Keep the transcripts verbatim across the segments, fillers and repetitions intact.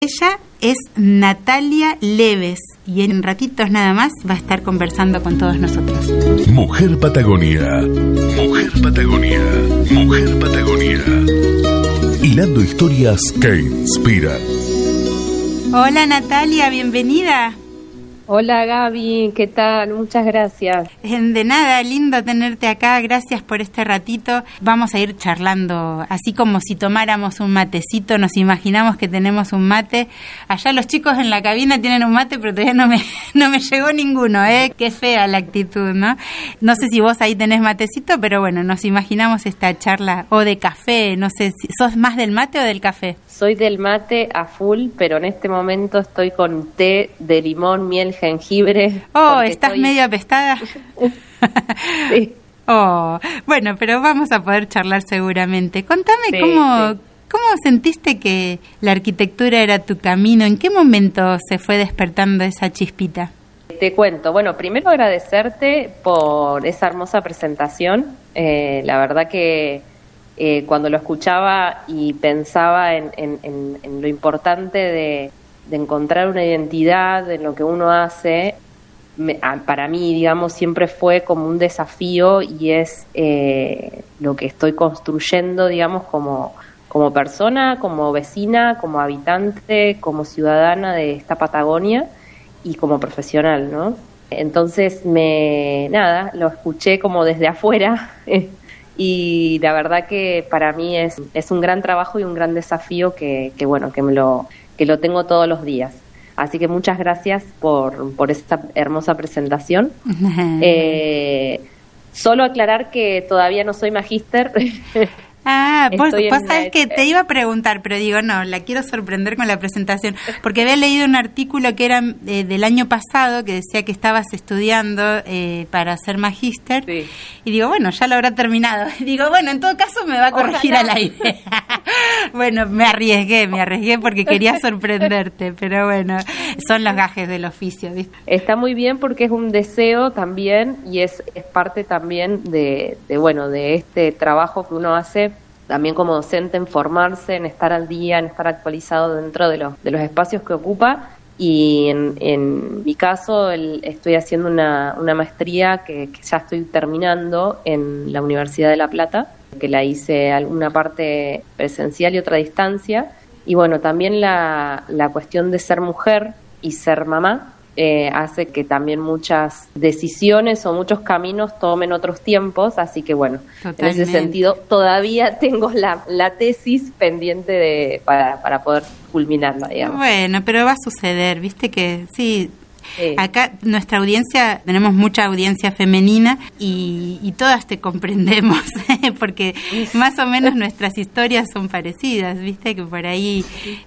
Ella es Natalia Leves y en ratitos nada más va a estar conversando con todos nosotros. Mujer Patagonia. Mujer Patagonia. Mujer Patagonia. Hilando historias que inspiran. Hola Natalia, bienvenida. Hola Gaby, ¿qué tal? Muchas gracias. De nada, lindo tenerte acá, gracias por este ratito. Vamos a ir charlando, así como si tomáramos un matecito, nos imaginamos que tenemos un mate. Allá los chicos en la cabina tienen un mate, pero todavía no me, no me llegó ninguno, ¿eh? Qué fea la actitud, ¿no? No sé si vos ahí tenés matecito, pero bueno, nos imaginamos esta charla, o de café, no sé, ¿sos más del mate o del café? Soy del mate a full, pero en este momento estoy con té de limón, miel, jengibre. Oh, ¿estás estoy... medio apestada? Sí. Oh, bueno, pero vamos a poder charlar seguramente. Contame sí, cómo, sí. cómo sentiste que la arquitectura era tu camino. ¿En qué momento se fue despertando esa chispita? Te cuento. Bueno, primero agradecerte por esa hermosa presentación. Eh, la verdad que eh, cuando lo escuchaba y pensaba en, en, en, en lo importante de... de encontrar una identidad en lo que uno hace, me, para mí, digamos, siempre fue como un desafío y es eh, lo que estoy construyendo, digamos, como, como persona, como vecina, como habitante, como ciudadana de esta Patagonia y como profesional, ¿no? Entonces, me nada, lo escuché como desde afuera y la verdad que para mí es, es un gran trabajo y un gran desafío que, que bueno, que me lo... que lo tengo todos los días. Así que muchas gracias por, por esta hermosa presentación. eh, solo aclarar que todavía no soy magíster. Ah, vos, vos en sabés que te iba a preguntar, pero digo, no, la quiero sorprender con la presentación, porque había leído un artículo que era eh, del año pasado, que decía que estabas estudiando eh, para ser magíster, sí. Y digo, bueno, ya lo habrá terminado. Digo, bueno, en todo caso me va a corregir Ojalá. Al aire. Bueno, me arriesgué, me arriesgué porque quería sorprenderte, pero bueno, son los gajes del oficio, ¿viste? Está muy bien porque es un deseo también y es, es parte también de, de, bueno, de este trabajo que uno hace también como docente, en formarse, en estar al día, en estar actualizado dentro de los, de los espacios que ocupa. Y en, en mi caso el, estoy haciendo una, una maestría que, que ya estoy terminando en la Universidad de La Plata, que la hice alguna parte presencial y otra a distancia. Y bueno, también la, la cuestión de ser mujer y ser mamá eh, hace que también muchas decisiones o muchos caminos tomen otros tiempos, así que bueno, Totalmente. En ese sentido todavía tengo la, la tesis pendiente de para, para poder culminarla, digamos. Bueno, pero va a suceder, viste que sí. Sí. Acá nuestra audiencia, tenemos mucha audiencia femenina y, y todas te comprendemos, porque más o menos nuestras historias son parecidas, viste que por ahí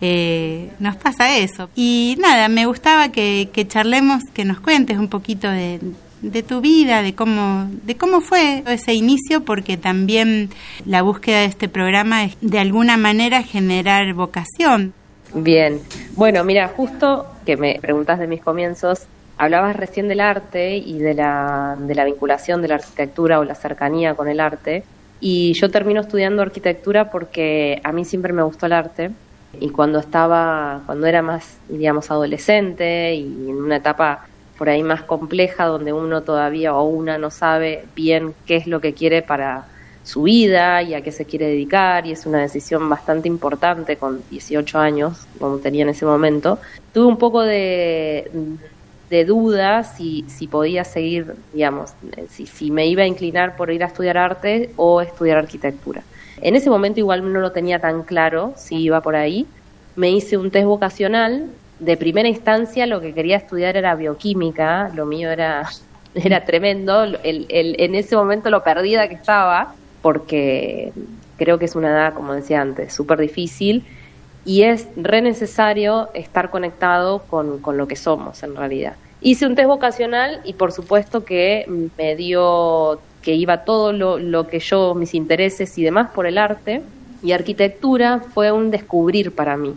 eh, nos pasa eso. Y nada, me gustaba que, que charlemos, que nos cuentes un poquito de, de tu vida, de cómo, de cómo fue ese inicio, porque también la búsqueda de este programa es de alguna manera generar vocación. Bien, bueno, mira, justo que me preguntas de mis comienzos, hablabas recién del arte y de la, de la vinculación de la arquitectura o la cercanía con el arte, y yo termino estudiando arquitectura porque a mí siempre me gustó el arte, y cuando estaba, cuando era más, digamos, adolescente y en una etapa por ahí más compleja donde uno todavía o una no sabe bien qué es lo que quiere para su vida y a qué se quiere dedicar, y es una decisión bastante importante con dieciocho años, como tenía en ese momento, tuve un poco de, de duda si, si podía seguir, digamos, si, si me iba a inclinar por ir a estudiar arte o estudiar arquitectura. En ese momento igual no lo tenía tan claro si iba por ahí. Me hice un test vocacional. De primera instancia lo que quería estudiar era bioquímica, lo mío era, era tremendo, el, el, en ese momento lo perdida que estaba, porque creo que es una edad, como decía antes, súper difícil y es re necesario estar conectado con, con lo que somos en realidad. Hice un test vocacional y por supuesto que me dio que iba todo lo, lo que yo, mis intereses y demás por el arte, y arquitectura fue un descubrir para mí.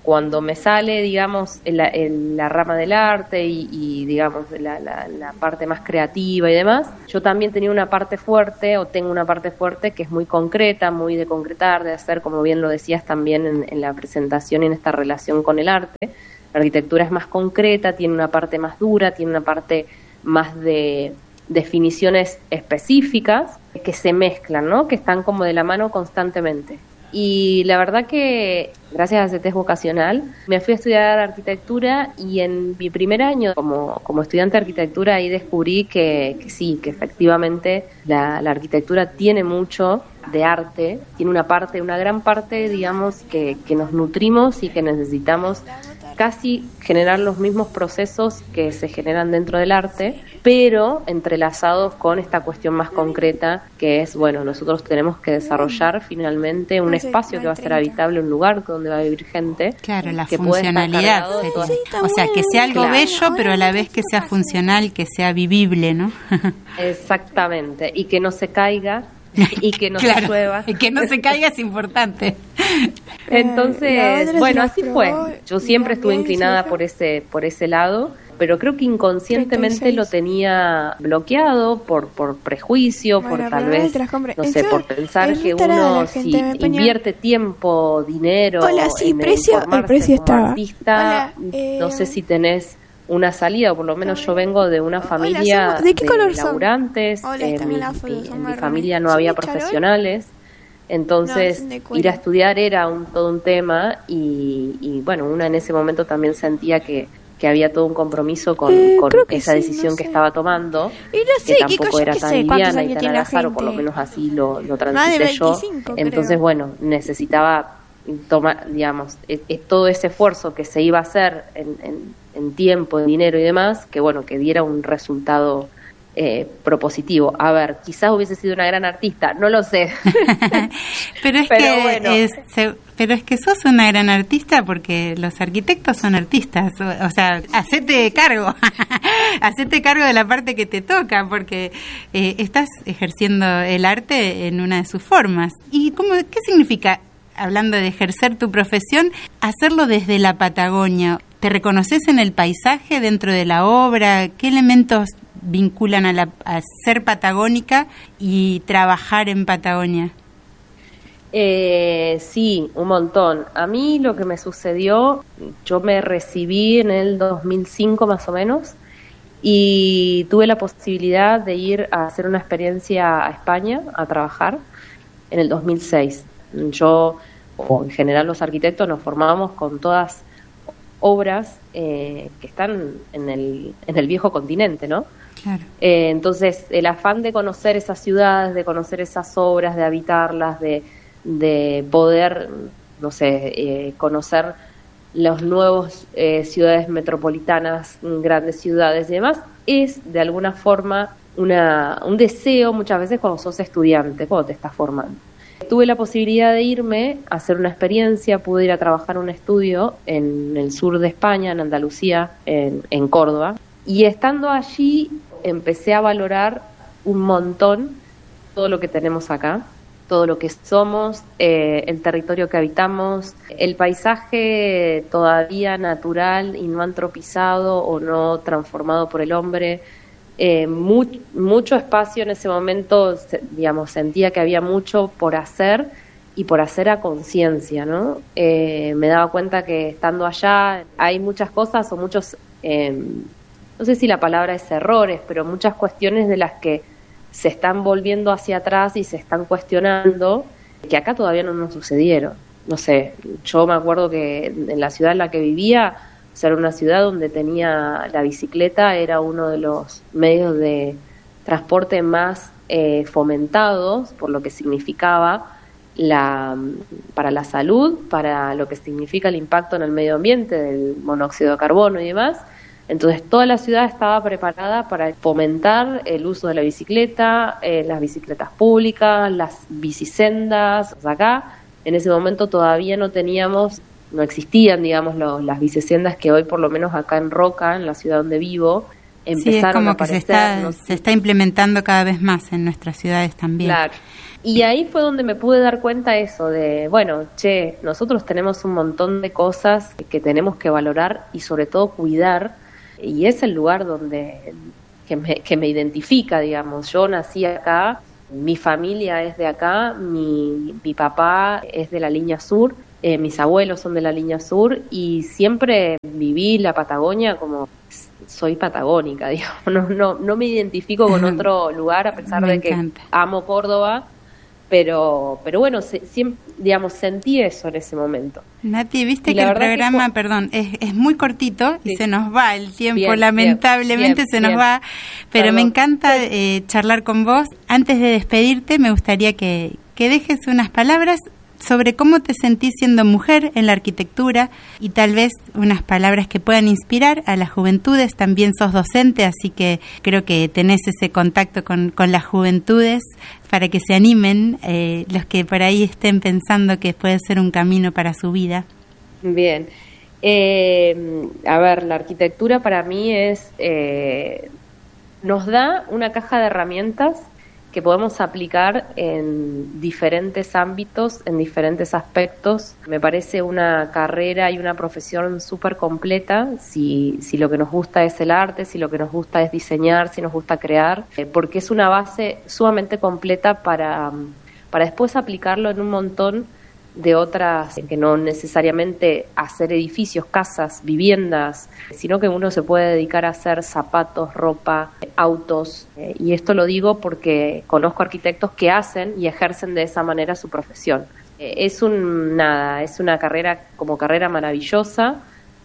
cuando me sale, digamos, en la, en la rama del arte y, y digamos, la, la, la parte más creativa y demás, yo también tenía una parte fuerte, o tengo una parte fuerte que es muy concreta, muy de concretar, de hacer, como bien lo decías también en, en la presentación y en esta relación con el arte. La arquitectura es más concreta, tiene una parte más dura, tiene una parte más de definiciones específicas que se mezclan, ¿no? Que están como de la mano constantemente. Y la verdad que gracias a ese test vocacional me fui a estudiar arquitectura, y en mi primer año como, como estudiante de arquitectura ahí descubrí que, que sí, que efectivamente la, la arquitectura tiene mucho de arte, tiene una parte, una gran parte, digamos, que, que nos nutrimos y que necesitamos casi generar los mismos procesos que se generan dentro del arte, pero entrelazados con esta cuestión más concreta que es, bueno, nosotros tenemos que desarrollar finalmente un espacio que va a ser habitable, un lugar donde va a vivir gente. Claro, la que funcionalidad. Todas... O sea, que sea algo claro. bello, pero a la vez que sea funcional, que sea vivible, ¿no? Exactamente, y que no se caiga. Y que no claro, se llueva. Y que no se caiga es importante. Entonces, bueno, así fue. Yo siempre estuve inclinada por ese por ese lado, pero creo que inconscientemente lo tenía bloqueado por por prejuicio, por tal vez, no sé, por pensar que uno si invierte tiempo, dinero en informarse como artista, no sé si tenés una salida, o por lo menos yo vengo de una familia Hola, ¿de qué color de laburantes, Hola, eh, mi, mi, en mi familia no había profesionales, entonces no, ir a estudiar era un, todo un tema, y, y bueno, una en ese momento también sentía que, que había todo un compromiso con, eh, con esa sí, decisión no sé. que estaba tomando, y no sé, que tampoco era tan liviana y tan al azar, o por lo menos así lo, lo transité yo, entonces creo. Bueno, necesitaba tomar, digamos, es, es todo ese esfuerzo que se iba a hacer en, en en tiempo, en dinero y demás, que bueno, que diera un resultado eh, propositivo. A ver, quizás hubiese sido una gran artista, no lo sé. pero es pero que bueno. es, se, pero es que sos una gran artista, porque los arquitectos son artistas, o, o sea, hacete cargo, hacete cargo de la parte que te toca, porque eh, estás ejerciendo el arte en una de sus formas. ¿Y cómo, qué significa, hablando de ejercer tu profesión, hacerlo desde la Patagonia? ¿Te reconoces en el paisaje dentro de la obra? ¿Qué elementos vinculan a, la, a ser patagónica y trabajar en Patagonia? Eh, sí, un montón. A mí lo que me sucedió, yo me recibí en el dos mil cinco más o menos, y tuve la posibilidad de ir a hacer una experiencia a España a trabajar en el dos mil seis. Yo, o en general los arquitectos, nos formábamos con todas obras eh, que están en el, en el viejo continente, ¿no? Claro. Eh, entonces, el afán de conocer esas ciudades, de conocer esas obras, de habitarlas, de, de poder, no sé, eh, conocer los nuevos eh, ciudades metropolitanas, grandes ciudades y demás, es de alguna forma una, un deseo muchas veces cuando sos estudiante, cuando te estás formando. Tuve la posibilidad de irme a hacer una experiencia, pude ir a trabajar en un estudio en el sur de España, en Andalucía, en, en Córdoba, y estando allí empecé a valorar un montón todo lo que tenemos acá, todo lo que somos, eh, el territorio que habitamos, el paisaje todavía natural y no antropizado o no transformado por el hombre. Eh, mu- mucho espacio en ese momento, digamos, sentía que había mucho por hacer y por hacer a conciencia, ¿no? Eh, me daba cuenta que estando allá hay muchas cosas o muchos, eh, no sé si la palabra es errores, pero muchas cuestiones de las que se están volviendo hacia atrás y se están cuestionando, que acá todavía no nos sucedieron. No sé, yo me acuerdo que en la ciudad en la que vivía, o sea, era una ciudad donde tenía la bicicleta, era uno de los medios de transporte más eh, fomentados por lo que significaba la para la salud, para lo que significa el impacto en el medio ambiente del monóxido de carbono y demás. Entonces toda la ciudad estaba preparada para fomentar el uso de la bicicleta, eh, las bicicletas públicas, las bicisendas. O sea, acá en ese momento todavía no teníamos, no existían, digamos, los, las bicisendas que hoy, por lo menos acá en Roca, en la ciudad donde vivo, empezaron sí, es como a aparecer. Que se está, no sé. se está implementando cada vez más en nuestras ciudades también. Claro. Y ahí fue donde me pude dar cuenta eso de, bueno, che, nosotros tenemos un montón de cosas que tenemos que valorar y sobre todo cuidar, y es el lugar donde que me, que me identifica, digamos. Yo nací acá, mi familia es de acá, mi, mi papá es de la línea sur, eh, mis abuelos son de la línea sur, y siempre viví la Patagonia como soy patagónica, digamos. No, no, no me identifico con otro lugar, a pesar me de encanta. Que amo Córdoba. Pero, pero bueno, se, siempre, digamos, sentí eso en ese momento. Nati, viste y que el programa, que fue... perdón, es, es muy cortito sí. y se nos va el tiempo, bien, lamentablemente bien, se nos bien. va, pero perdón. Me encanta eh, charlar con vos. Antes de despedirte, me gustaría que, que dejes unas palabras sobre cómo te sentís siendo mujer en la arquitectura y tal vez unas palabras que puedan inspirar a las juventudes. También sos docente, así que creo que tenés ese contacto con, con las juventudes para que se animen eh, los que por ahí estén pensando que puede ser un camino para su vida. Bien. Eh, a ver, la arquitectura para mí es eh, nos da una caja de herramientas que podemos aplicar en diferentes ámbitos, en diferentes aspectos. Me parece una carrera y una profesión súper completa, si, si lo que nos gusta es el arte, si lo que nos gusta es diseñar, si nos gusta crear, eh, porque es una base sumamente completa para, para después aplicarlo en un montón de otras, que no necesariamente hacer edificios, casas, viviendas, sino que uno se puede dedicar a hacer zapatos, ropa, autos, eh, y esto lo digo porque conozco arquitectos que hacen y ejercen de esa manera su profesión. Eh, es un nada, es una carrera como carrera maravillosa,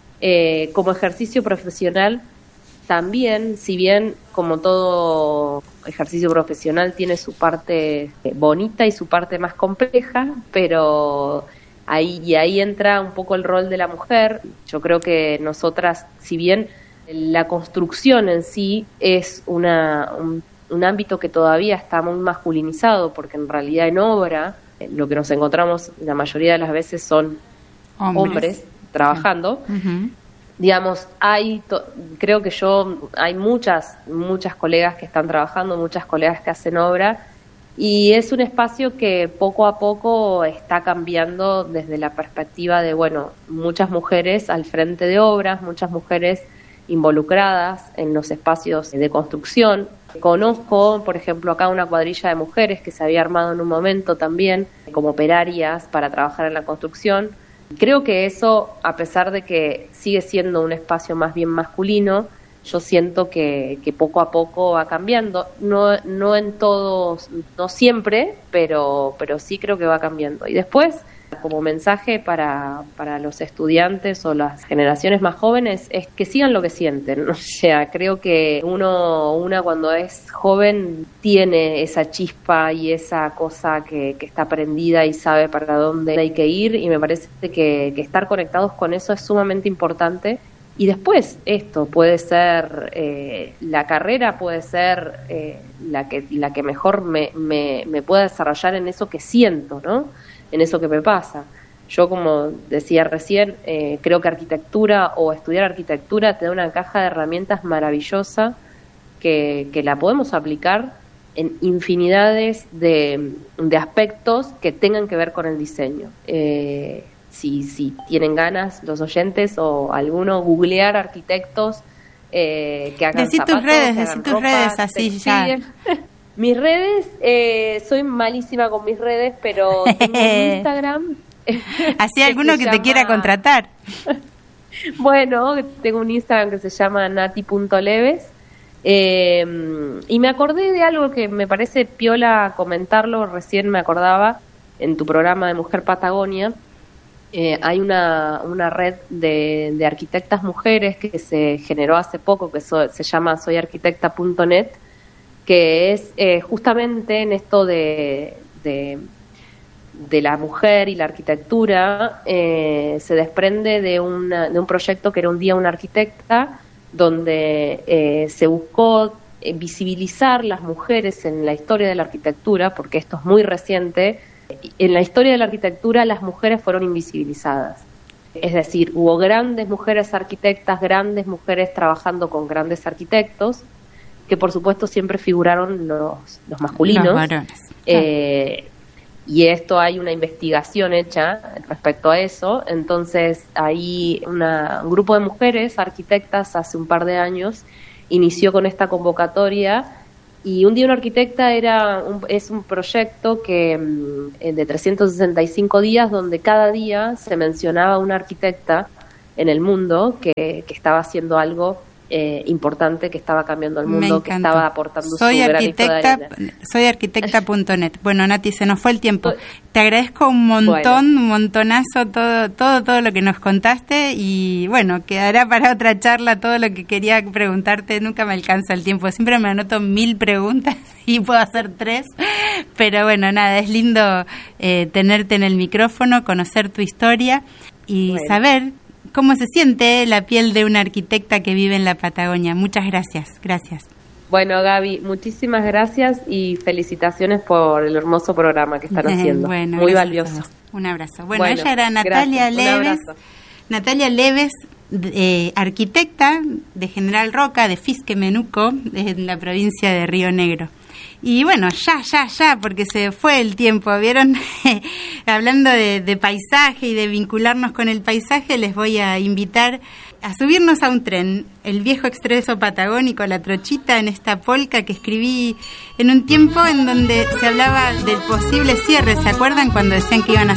eh, como ejercicio profesional también, si bien como todo ejercicio profesional tiene su parte bonita y su parte más compleja, pero ahí y ahí entra un poco el rol de la mujer. Yo creo que nosotras, si bien la construcción en sí es una un, un ámbito que todavía está muy masculinizado, porque en realidad en obra lo que nos encontramos la mayoría de las veces son hombres, hombres trabajando. Uh-huh. Digamos, hay, to- creo que yo, hay muchas, muchas colegas que están trabajando, muchas colegas que hacen obra, y es un espacio que poco a poco está cambiando desde la perspectiva de, bueno, muchas mujeres al frente de obras, muchas mujeres involucradas en los espacios de construcción. Conozco, por ejemplo, acá una cuadrilla de mujeres que se había armado en un momento también como operarias para trabajar en la construcción. Creo que eso, a pesar de que sigue siendo un espacio más bien masculino, yo siento que, que poco a poco va cambiando. No, no en todos, no siempre, pero, pero sí creo que va cambiando. Y después, como mensaje para, para los estudiantes o las generaciones más jóvenes, es que sigan lo que sienten. O sea, creo que uno, una cuando es joven tiene esa chispa y esa cosa que, que está prendida y sabe para dónde hay que ir, y me parece que, que estar conectados con eso es sumamente importante. Y después esto puede ser, eh, la carrera puede ser eh, la que la que mejor me, me, me pueda desarrollar en eso que siento, ¿no? En eso que me pasa. Yo, como decía recién, eh, creo que arquitectura o estudiar arquitectura te da una caja de herramientas maravillosa que, que la podemos aplicar en infinidades de, de aspectos que tengan que ver con el diseño. Eh, si, si tienen ganas los oyentes o alguno, googlear arquitectos eh, que hagan decí zapatos, tus redes, que decí hagan tus ropa, redes, así textiles. ya. Mis redes, eh, soy malísima con mis redes, pero tengo un Instagram. Así alguno que, que llama... te quiera contratar. Bueno, tengo un Instagram que se llama nati punto leves. Eh, y me acordé de algo que me parece piola comentarlo, recién me acordaba, en tu programa de Mujer Patagonia. Eh, hay una, una red de, de arquitectas mujeres que se generó hace poco, que so, se llama soy arquitecta punto net, que es eh, justamente en esto de, de, de la mujer y la arquitectura, eh, se desprende de, una, de un proyecto que era Un día una arquitecta, donde eh, se buscó eh, visibilizar las mujeres en la historia de la arquitectura, porque esto es muy reciente. En la historia de la arquitectura las mujeres fueron invisibilizadas. Es decir, hubo grandes mujeres arquitectas, grandes mujeres trabajando con grandes arquitectos, que por supuesto siempre figuraron los, los masculinos. Los varones. Eh, y esto hay una investigación hecha respecto a eso. Entonces ahí una, un grupo de mujeres arquitectas hace un par de años inició con esta convocatoria, y Un Día Una Arquitecta era un, es un proyecto que de trescientos sesenta y cinco días, donde cada día se mencionaba una arquitecta en el mundo que, que estaba haciendo algo Eh, importante, que estaba cambiando el mundo, que estaba aportando soy su arquitecta, granito de arena. Soy arquitecta punto net. Bueno, Nati, se nos fue el tiempo. Te agradezco un montón, bueno. un montonazo todo, todo, todo lo que nos contaste, y bueno, quedará para otra charla todo lo que quería preguntarte. Nunca me alcanza el tiempo, siempre me anoto mil preguntas y puedo hacer tres, pero bueno, nada, es lindo eh, tenerte en el micrófono, conocer tu historia y bueno. saber cómo se siente la piel de una arquitecta que vive en la Patagonia. Muchas gracias, gracias. Bueno, Gaby, muchísimas gracias y felicitaciones por el hermoso programa que están haciendo. Bueno, muy valioso. Un abrazo. Bueno, bueno, ella era Natalia gracias, Leves. Natalia Leves, eh, arquitecta de General Roca, de Fisquemenuco, en la provincia de Río Negro. Y bueno, ya, ya, ya, porque se fue el tiempo, ¿vieron? Hablando de, de paisaje y de vincularnos con el paisaje, les voy a invitar a subirnos a un tren, el viejo expreso patagónico, La Trochita, en esta polca que escribí en un tiempo en donde se hablaba del posible cierre. ¿Se acuerdan cuando decían que iban a